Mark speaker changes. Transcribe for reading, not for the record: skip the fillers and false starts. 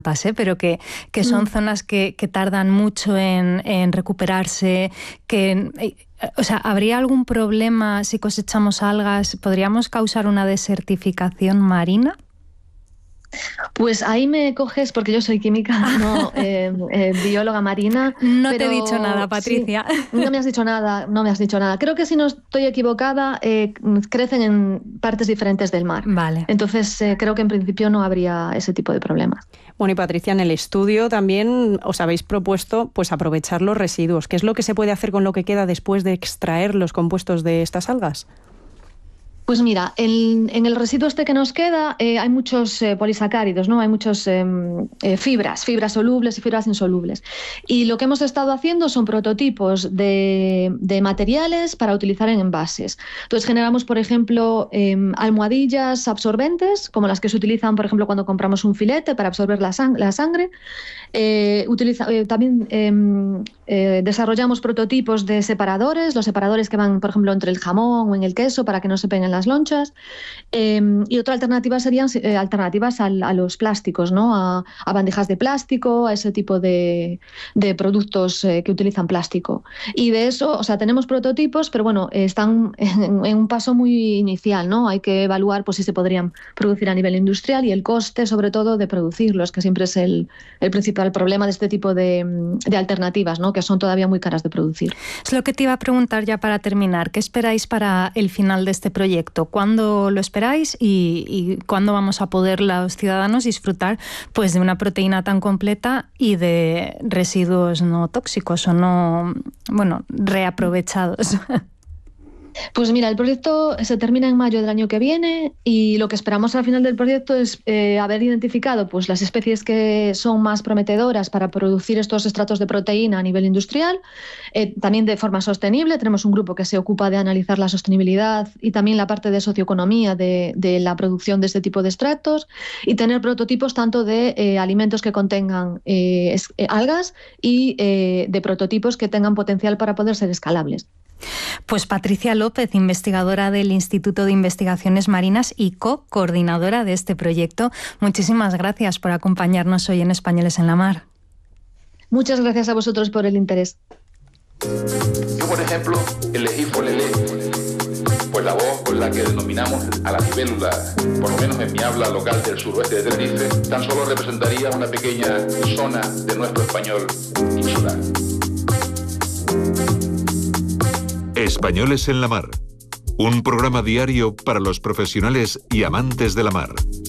Speaker 1: pero que son zonas que tardan mucho en recuperarse, o sea, ¿habría algún problema si cosechamos algas? ¿Podríamos causar una desertificación marina?
Speaker 2: Pues ahí me coges porque yo soy química, no bióloga marina.
Speaker 1: No te he dicho nada, Patricia.
Speaker 2: Sí, no me has dicho nada. Creo que si no estoy equivocada, crecen en partes diferentes del mar.
Speaker 1: Vale.
Speaker 2: Entonces creo que en principio no habría ese tipo de problemas.
Speaker 3: Bueno, y Patricia, en el estudio también os habéis propuesto pues aprovechar los residuos. ¿Qué es lo que se puede hacer con lo que queda después de extraer los compuestos de estas algas?
Speaker 2: Pues mira, en el residuo que nos queda hay muchos polisacáridos, ¿no? Hay muchos fibras solubles y fibras insolubles. Y lo que hemos estado haciendo son prototipos de materiales para utilizar en envases. Entonces generamos, por ejemplo, almohadillas absorbentes, como las que se utilizan, por ejemplo, cuando compramos un filete para absorber la sangre. También desarrollamos prototipos de separadores, los separadores que van, por ejemplo, entre el jamón o en el queso para que no se peguen las lonchas. Y otra alternativa serían alternativas a los plásticos, ¿no? A bandejas de plástico, a ese tipo de productos que utilizan plástico. Y de eso, o sea, tenemos prototipos, pero bueno, están en un paso muy inicial, ¿no? Hay que evaluar pues, si se podrían producir a nivel industrial y el coste, sobre todo, de producirlos, que siempre es el principal problema de este tipo de alternativas, ¿no? Que son todavía muy caras de producir.
Speaker 1: Es lo que te iba a preguntar ya para terminar. ¿Qué esperáis para el final de este proyecto? ¿Cuándo lo esperáis y cuándo vamos a poder los ciudadanos disfrutar pues, de una proteína tan completa y de residuos no tóxicos o no, bueno, reaprovechados?
Speaker 2: Pues mira, el proyecto se termina en mayo del año que viene y lo que esperamos al final del proyecto es haber identificado pues, las especies que son más prometedoras para producir estos estratos de proteína a nivel industrial, también de forma sostenible. Tenemos un grupo que se ocupa de analizar la sostenibilidad y también la parte de socioeconomía de la producción de este tipo de estratos y tener prototipos tanto de alimentos que contengan algas y de prototipos que tengan potencial para poder ser escalables.
Speaker 1: Pues Patricia López, investigadora del Instituto de Investigaciones Marinas y co-coordinadora de este proyecto, muchísimas gracias por acompañarnos hoy en Españoles en la Mar.
Speaker 2: Muchas gracias a vosotros por el interés.
Speaker 4: Yo, por ejemplo, elegí folelé, pues la voz con la que denominamos a la libélula, por lo menos en mi habla local del suroeste de Tenerife, tan solo representaría una pequeña zona de nuestro español insular.
Speaker 5: Españoles en la Mar, un programa diario para los profesionales y amantes de la mar.